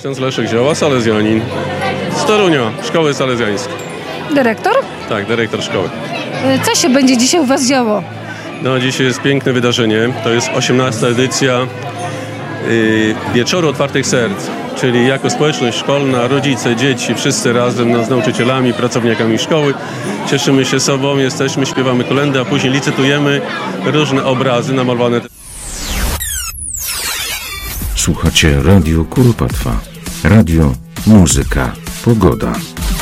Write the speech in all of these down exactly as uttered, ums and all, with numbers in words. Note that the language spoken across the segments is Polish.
Ksiądz Leszek Zioła, salezjanin z Torunia, szkoły salezjańskiej. Dyrektor? Tak, dyrektor szkoły. Co się będzie dzisiaj u Was działo? No, dzisiaj jest piękne wydarzenie. To jest osiemnasta edycja yy, Wieczoru Otwartych Serc, czyli jako społeczność szkolna, rodzice, dzieci, wszyscy razem no, z nauczycielami, pracownikami szkoły. Cieszymy się sobą, jesteśmy, śpiewamy kolędy, a później licytujemy różne obrazy namalowane. Słuchacie Radio Kuropatwa. Radio, muzyka, pogoda.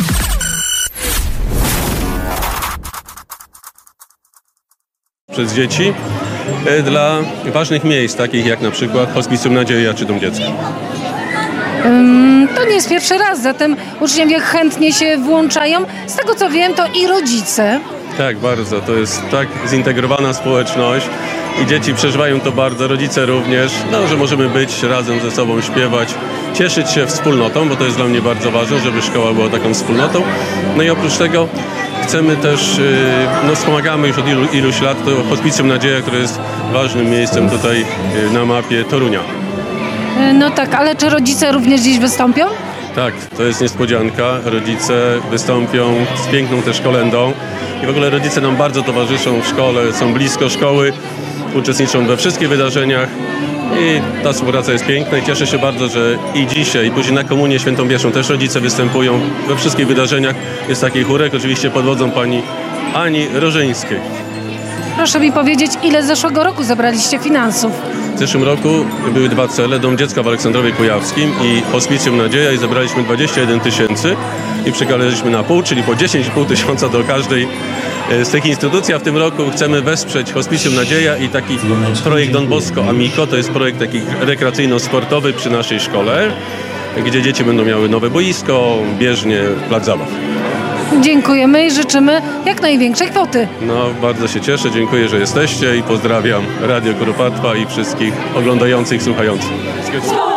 Przez dzieci e, dla ważnych miejsc, takich jak na przykład Hospicjum Nadzieja czy Dom Dziecka. Um, to nie jest pierwszy raz, zatem uczniowie chętnie się włączają. Z tego co wiem, to i rodzice. Tak, bardzo. To jest tak zintegrowana społeczność i dzieci przeżywają to bardzo, rodzice również, no, że możemy być razem ze sobą, śpiewać, cieszyć się wspólnotą, bo to jest dla mnie bardzo ważne, żeby szkoła była taką wspólnotą. No i oprócz tego chcemy też, no wspomagamy już od ilu, iluś lat to Hospicjum Nadzieja, które jest ważnym miejscem tutaj na mapie Torunia. No tak, ale czy rodzice również dziś wystąpią? Tak, to jest niespodzianka. Rodzice wystąpią z piękną też kolędą i w ogóle rodzice nam bardzo towarzyszą w szkole, są blisko szkoły, uczestniczą we wszystkich wydarzeniach i ta współpraca jest piękna i cieszę się bardzo, że i dzisiaj, i później na Komunię Świętą Wieczną też rodzice występują we wszystkich wydarzeniach. Jest taki chórek, oczywiście pod wodzą pani Ani Rożyńskiej. Proszę mi powiedzieć, ile z zeszłego roku zebraliście finansów? W zeszłym roku były dwa cele, Dom Dziecka w Aleksandrowie Kujawskim i Hospicjum Nadzieja i zebraliśmy dwadzieścia jeden tysięcy i przekazaliśmy na pół, czyli po dziesięć i pół tysiąca do każdej z tych instytucji, a w tym roku chcemy wesprzeć Hospicjum Nadzieja i taki projekt Don Bosco Amico, to jest projekt taki rekreacyjno-sportowy przy naszej szkole, gdzie dzieci będą miały nowe boisko, bieżnie, plac zabaw. Dziękujemy i życzymy jak największej kwoty. No, bardzo się cieszę, dziękuję, że jesteście i pozdrawiam Radio Kuropatwa i wszystkich oglądających, słuchających.